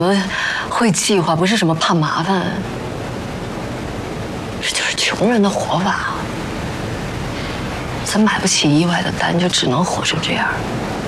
我们会计划，不是什么怕麻烦，这就是穷人的活法。咱买不起意外的单，就只能活成这样。